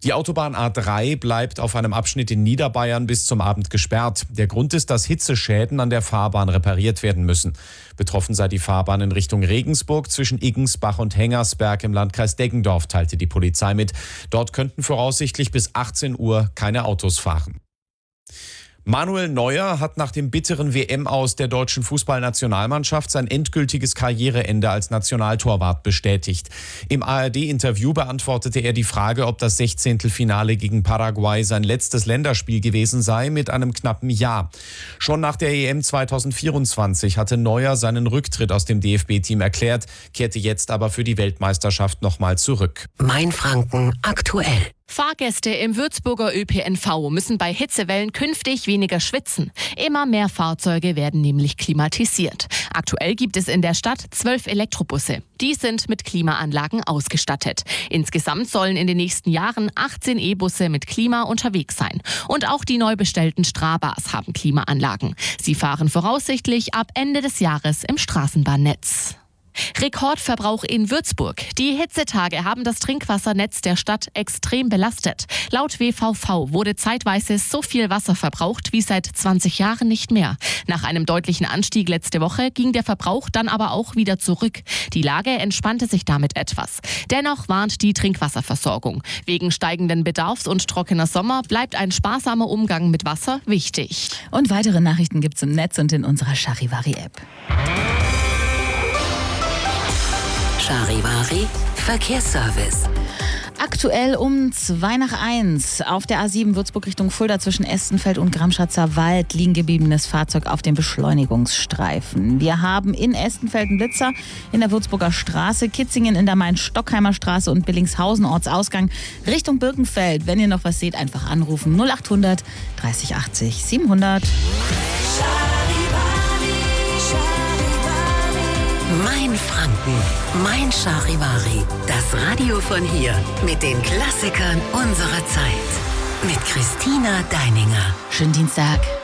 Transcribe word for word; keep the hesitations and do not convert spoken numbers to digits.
Die Autobahn A drei bleibt auf einem Abschnitt in Niederbayern bis zum Abend gesperrt. Der Grund ist, dass Hitzeschäden an der Fahrbahn repariert werden müssen. Betroffen sei die Fahrbahn in Richtung Regensburg zwischen Iggensbach und Hengersberg im Landkreis Deggendorf, teilte die Polizei mit. Dort könnten voraussichtlich bis achtzehn Uhr keine Autos fahren. Manuel Neuer hat nach dem bitteren W M-Aus der deutschen Fußballnationalmannschaft sein endgültiges Karriereende als Nationaltorwart bestätigt. Im A R D-Interview beantwortete er die Frage, ob das Sechzehntelfinale gegen Paraguay sein letztes Länderspiel gewesen sei, mit einem knappen Ja. Schon nach der E M zweitausendvierundzwanzig hatte Neuer seinen Rücktritt aus dem D F B-Team erklärt, kehrte jetzt aber für die Weltmeisterschaft nochmal zurück. Mainfranken aktuell. Fahrgäste im Würzburger Ö P N V müssen bei Hitzewellen künftig weniger schwitzen. Immer mehr Fahrzeuge werden nämlich klimatisiert. Aktuell gibt es in der Stadt zwölf Elektrobusse. Die sind mit Klimaanlagen ausgestattet. Insgesamt sollen in den nächsten Jahren achtzehn E-Busse mit Klima unterwegs sein. Und auch die neu bestellten Strabas haben Klimaanlagen. Sie fahren voraussichtlich ab Ende des Jahres im Straßenbahnnetz. Rekordverbrauch in Würzburg. Die Hitzetage haben das Trinkwassernetz der Stadt extrem belastet. Laut W V V wurde zeitweise so viel Wasser verbraucht wie seit zwanzig Jahren nicht mehr. Nach einem deutlichen Anstieg letzte Woche ging der Verbrauch dann aber auch wieder zurück. Die Lage entspannte sich damit etwas. Dennoch warnt die Trinkwasserversorgung. Wegen steigenden Bedarfs und trockener Sommer bleibt ein sparsamer Umgang mit Wasser wichtig. Und weitere Nachrichten gibt's im Netz und in unserer Charivari-App. Charivari Verkehrsservice. Aktuell um zwei nach eins auf der A sieben Würzburg Richtung Fulda zwischen Estenfeld und Gramschatzer Wald liegen gebliebenes Fahrzeug auf dem Beschleunigungsstreifen. Wir haben in Estenfeld einen Blitzer in der Würzburger Straße, Kitzingen in der Main-Stockheimer Straße und Billingshausen Ortsausgang Richtung Birkenfeld. Wenn ihr noch was seht, einfach anrufen null achthundert dreißig achtzig siebenhundert. Mainfranken, Mein Charivari. Das Radio von hier mit den Klassikern unserer Zeit. Mit Christina Deininger. Schönen Dienstag.